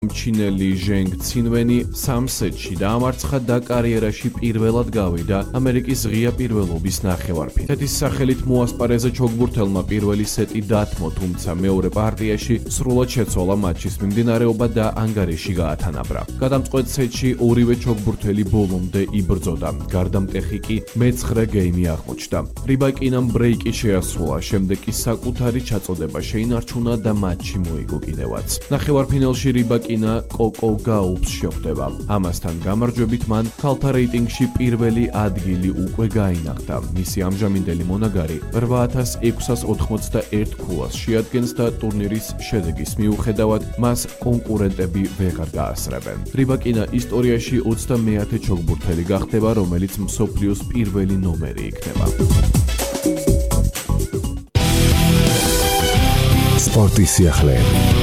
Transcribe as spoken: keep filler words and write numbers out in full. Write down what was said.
ჩინელი ჟენგ ცინვენი სამ სეტში დაამარცხა და კარიერაში პირველად გავიდა ამერიკის ღია პირველობის ნახევარფინალში. სეტის სახელით მოასპარეზე ჩოგბურთელმა პირველი სეტი დათმო, თუმცა მეორე პარტიაში სრულად შეცვალა მატჩის მიმდინარეობა და ანგარიში გაათანაბრა. გადამწყვეტ სეტში ორივე ჩოგბურთელი ბოლომდე იბრძოდა. გარდამტეხი კი მეცხრე გეიმი აღმოჩნდა. რიბაკინამ ბრეიკი შეასრულა, შემდეგ კი საკუთარი ჩაწოდება შეინარჩუნა და მატჩი მოიგო კიდევაც. ნახევარფინალში რიბაკი კოკო გაუპს შეხვდება. ამასთან გამარჯვებით მან ქალთა რეიტინგში პირველი ადგილი უკვე გაინახდა. მისი ამჟამინდელი მონაგარი რვა ათას ექვსას ოთხმოცდაერთ ქულას შეადგენს და ტურნირის შედეგის მიუხედავად მას კონკურენტები ვეღარ გაასწრებენ. რიბაკინა ისტორიაში ოცდამეათე ჩოგბურთელი გახდება, რომელიც მსოფლიოს პირველი ნომერი იქნება. სპორტის სიახლეები.